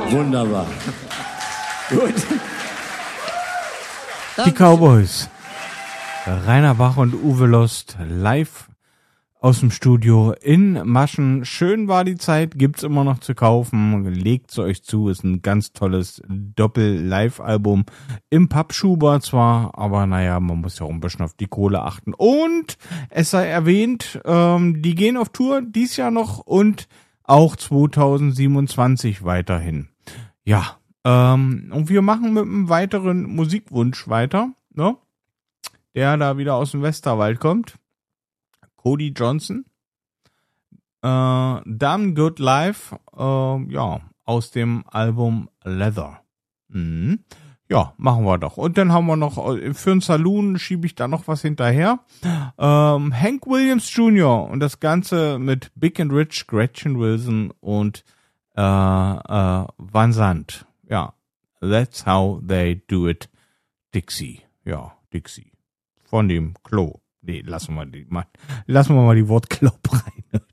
Wunderbar. Gut. Die Cowboys. Rainer Bach und Uwe Lost live aus dem Studio in Maschen. Schön war die Zeit, gibt's immer noch zu kaufen. Legt's euch zu, ist ein ganz tolles Doppel-Live-Album im Pappschuber zwar, aber naja, man muss ja auch ein bisschen auf die Kohle achten. Und es sei erwähnt, die gehen auf Tour dies Jahr noch und auch 2027 weiterhin. Ja, und wir machen mit einem weiteren Musikwunsch weiter, ne? Der da wieder aus dem Westerwald kommt. Cody Johnson. Damn Good Life, ja, aus dem Album Leather. Mhm. Ja, machen wir doch. Und dann haben wir noch, für einen Saloon schiebe ich da noch was hinterher. Hank Williams Jr. und das Ganze mit Big and Rich, Gretchen Wilson und Van Sant. Ja, That's How They Do It, Dixie. Ja, Dixie. Von dem Klo. Nee, lassen wir mal die Wortklau rein.